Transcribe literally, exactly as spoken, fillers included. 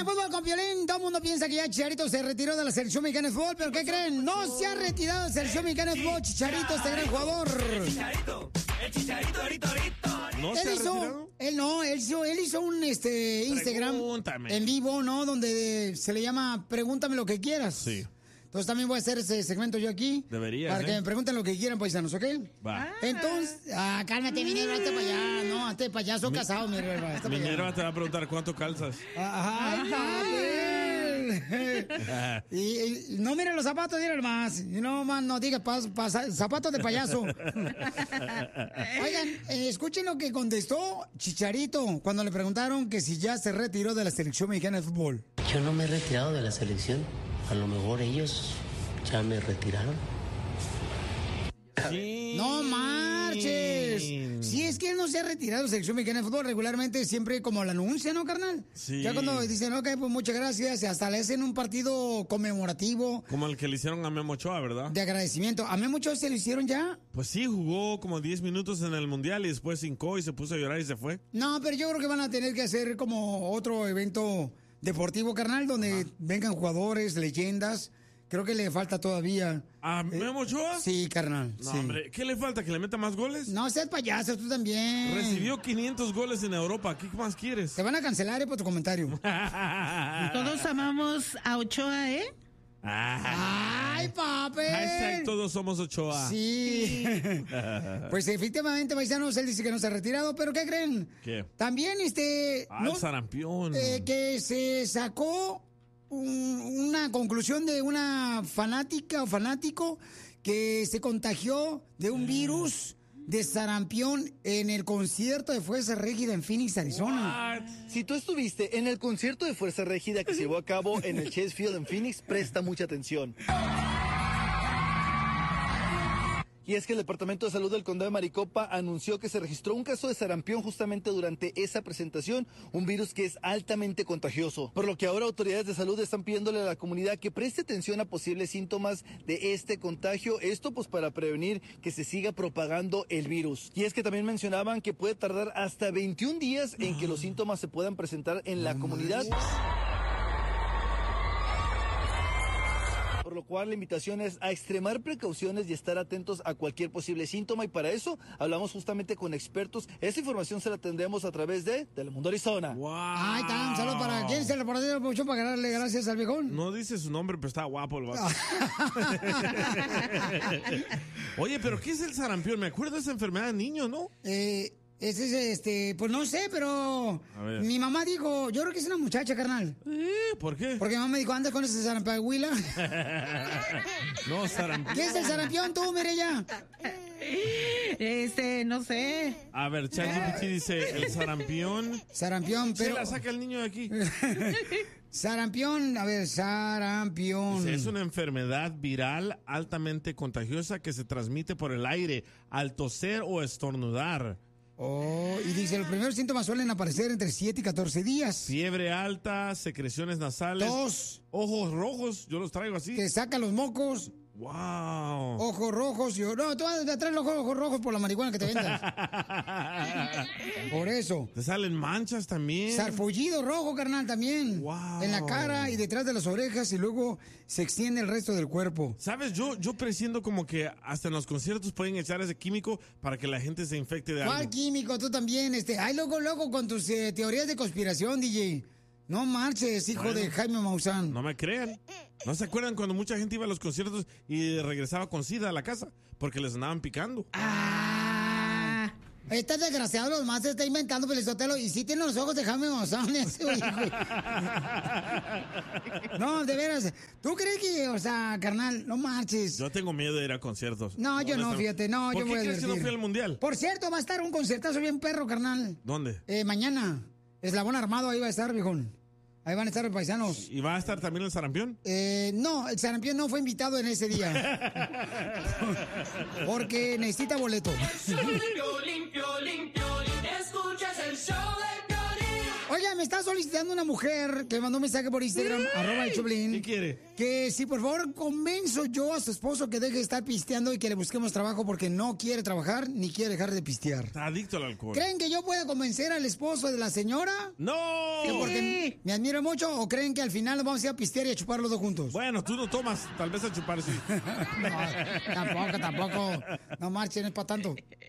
de fútbol con Piolín. Todo el mundo piensa que ya Chicharito se retiró de la selección mexicana de fútbol, pero ¿qué creen? No se ha retirado de la selección mexicana de fútbol. Chicharito, este gran jugador. El Chicharito, el Chicharito, ahorita, ahorita. ¿No él se ha hizo, retirado? él no, él hizo, él hizo un este Instagram Pregúntame. en vivo, ¿no? Donde se le llama Pregúntame lo que quieras. Sí. Entonces también voy a hacer ese segmento yo aquí. Deberías, Para ¿eh? que me pregunten lo que quieran, paisanos, ¿ok? Va. Entonces, ah, cálmate, Minerva, hazte para allá. No, hazte para allá, soy Mi- casado, Minerva. hazte Mi pa' allá. Minerva te va a preguntar cuánto calzas. Ajá, papel. y, y no miren los zapatos, miren más. Y no, man, no digas pas- pas- zapatos de payaso. Oigan, eh, escuchen lo que contestó Chicharito cuando le preguntaron que si ya se retiró de la selección mexicana de fútbol. Yo no me he retirado de la selección. A lo mejor ellos ya me retiraron. Sí. No marches. Si es que él no se ha retirado de la selección mexicana de fútbol, regularmente siempre como la anuncia, ¿no, carnal? Sí. Ya cuando dicen, ok, pues muchas gracias, y hasta le hacen un partido conmemorativo Como el que le hicieron a Memo Ochoa, ¿verdad? de agradecimiento. A mí muchos se lo hicieron ya. Pues sí, jugó como diez minutos en el Mundial y después hincó y se puso a llorar y se fue. No, pero yo creo que van a tener que hacer como otro evento deportivo, carnal, donde vengan jugadores, leyendas. Creo que le falta todavía. ¿A Memo Ochoa? Sí, carnal. No, sí. hombre, ¿qué le falta? ¿Que le meta más goles? No seas payaso, tú también. Recibió quinientos goles en Europa. ¿Qué más quieres? Te van a cancelar eh, por tu comentario. Todos amamos a Ochoa, ¿eh? ¡Ay, papi! Hashtag todos somos Ochoa. Sí. Pues efectivamente, paisanos, él dice que no se ha retirado, pero ¿qué creen? ¿Qué? También, este... Ah, no- el sarampión. eh, que se sacó un- una conclusión de una fanática o fanático que se contagió de un virus de sarampión en el concierto de Fuerza Régida en Phoenix, Arizona. Si tú estuviste en el concierto de Fuerza Régida que se llevó a cabo en el Chase Field en Phoenix, presta mucha atención. Y es que el Departamento de Salud del Condado de Maricopa anunció que se registró un caso de sarampión justamente durante esa presentación, un virus que es altamente contagioso. Por lo que ahora autoridades de salud están pidiéndole a la comunidad que preste atención a posibles síntomas de este contagio, esto pues para prevenir que se siga propagando el virus. Y es que también mencionaban que puede tardar hasta veintiún días en que los síntomas se puedan presentar en la comunidad. Por lo cual la invitación es a extremar precauciones y estar atentos a cualquier posible síntoma, y para eso hablamos justamente con expertos. Esta información se la tendremos a través de Telemundo Arizona. Wow. Ay, está, un saludo para quién se le reportero mucho para darle gracias al viejón. No dice su nombre, pero está guapo el vato. Oye, pero ¿qué es el sarampión? Me acuerdo de esa enfermedad de niño, ¿no? Eh, ese es este, pues no sé, pero A ver. mi mamá dijo, yo creo que es una muchacha, carnal. Eh, ¿Por qué? Porque mi mamá me dijo, anda con ese sarampión, Huila. No, sarampión. ¿Qué es el sarampión tú, Mireya? Este, no sé. A ver, ChatGPT dice el sarampión. Sarampión, Se pero... la saca el niño de aquí. Sarampión, a ver, sarampión. Dice, es una enfermedad viral altamente contagiosa que se transmite por el aire al toser o estornudar. Oh, y dice, los primeros síntomas suelen aparecer entre siete y catorce días. Fiebre alta, secreciones nasales. Tos. Ojos rojos, yo los traigo así. Te saca los mocos, Wow. ojos rojos. Y... No, tú vas a traer los ojos rojos por la marihuana que te vendas. Por eso. Te salen manchas también. Sarpullido rojo, carnal, también. Wow. En la cara y detrás de las orejas y luego se extiende el resto del cuerpo. ¿Sabes? Yo, yo presiento como que hasta en los conciertos pueden echar ese químico para que la gente se infecte de ¿Cuál algo. químico? Tú también, este. Ay, loco, loco, con tus eh, teorías de conspiración, D J. No marches, hijo Bueno. de Jaime Maussan. No me crean. ¿No se acuerdan cuando mucha gente iba a los conciertos y regresaba con sida a la casa? Porque les andaban picando. Ah. Este desgraciado los más se está inventando, Pelizotelo. Y sí tiene los ojos de Jaime Maussan ese hijo. No, de veras. ¿Tú crees que, o sea, carnal, no marches? Yo tengo miedo de ir a conciertos. No, yo no, fíjate, no, ¿Por yo qué voy a crees que no divertir. fui al mundial? Por cierto, va a estar un concertazo bien perro, carnal. ¿Dónde? Eh, mañana. Eslabón Armado, ahí va a estar, viejón. Ahí van a estar los paisanos. ¿Y va a estar también el sarampión? Eh, no, el sarampión no fue invitado en ese día. Porque necesita boleto. Piolín, Piolín, Piolín, escuchas el show de Piolín. Oiga, me está solicitando una mujer que me mandó un mensaje por Instagram, arroba el Choplin. ¿Qué quiere? Que si por favor convenzo yo a su esposo que deje de estar pisteando y que le busquemos trabajo porque no quiere trabajar ni quiere dejar de pistear. Está adicto al alcohol. ¿Creen que yo pueda convencer al esposo de la señora? ¡No! ¿Que porque me admira mucho o creen que al final nos vamos a ir a pistear y a chupar los dos juntos? Bueno, tú no tomas, tal vez a chupar sí. No, tampoco, tampoco. No marchen, es para tanto.